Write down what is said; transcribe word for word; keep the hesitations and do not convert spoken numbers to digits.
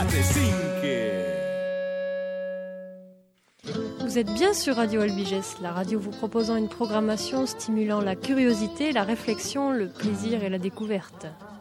Vous êtes bien sur Radio Albiges, la radio vous proposant une programmation stimulant la curiosité, la réflexion, le plaisir et la découverte.